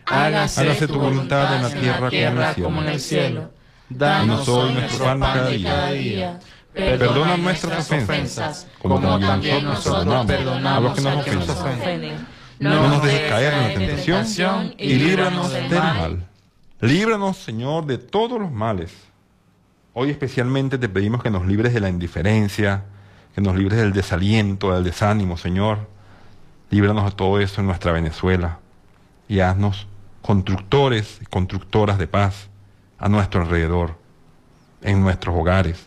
Hágase tu voluntad en la tierra como en el cielo. Danos hoy nuestro pan de cada día. Perdona nuestras ofensas, como también nosotros perdonamos a los que nos ofenden. No nos dejes caer en la tentación y líbranos del mal. Líbranos, Señor, de todos los males. Hoy especialmente te pedimos que nos libres de la indiferencia, que nos libres del desaliento, del desánimo, Señor. Líbranos de todo eso en nuestra Venezuela y haznos constructores y constructoras de paz a nuestro alrededor, en nuestros hogares.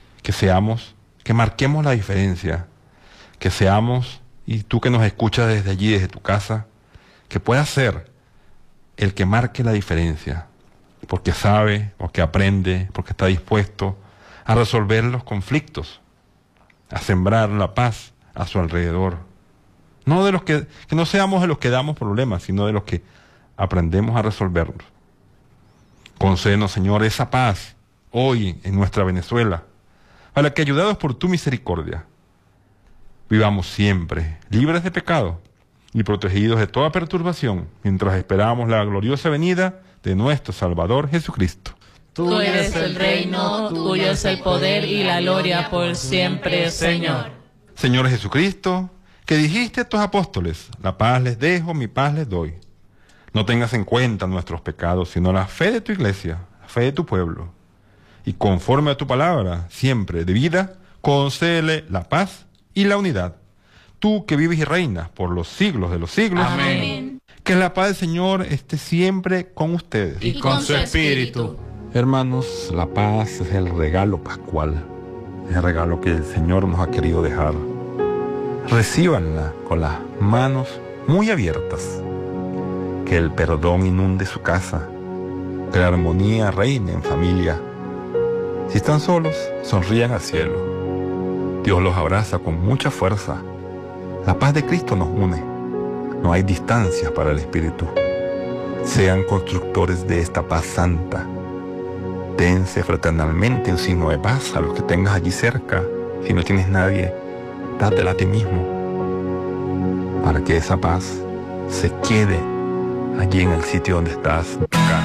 Que marquemos la diferencia, que seamos, y tú que nos escuchas desde allí, desde tu casa, que puedas ser el que marque la diferencia, porque sabe, porque aprende, porque está dispuesto a resolver los conflictos, a sembrar la paz a su alrededor. No de los que no seamos de los que damos problemas, sino de los que aprendemos a resolverlos. Concédenos, Señor, esa paz hoy en nuestra Venezuela, para que, ayudados por tu misericordia, vivamos siempre libres de pecado y protegidos de toda perturbación, mientras esperamos la gloriosa venida de nuestro Salvador Jesucristo. Tú eres el reino, tuyo es el poder y la gloria por siempre, Señor. Señor Jesucristo, que dijiste a tus apóstoles, la paz les dejo, mi paz les doy. No tengas en cuenta nuestros pecados, sino la fe de tu iglesia, la fe de tu pueblo. Y conforme a tu palabra, siempre de vida, concédele la paz y la unidad. Tú que vives y reinas por los siglos de los siglos. Amén. Que la paz del Señor esté siempre con ustedes. Y con su espíritu. Hermanos, la paz es el regalo pascual, es el regalo que el Señor nos ha querido dejar. Recíbanla con las manos muy abiertas. Que el perdón inunde su casa, que la armonía reine en familia. Si están solos, sonrían al cielo. Dios los abraza con mucha fuerza. La paz de Cristo nos une. No hay distancias para el Espíritu. Sean constructores de esta paz santa. Dense fraternalmente un signo de paz a los que tengas allí cerca. Si no tienes nadie, dátela a ti mismo, para que esa paz se quede allí en el sitio donde estás,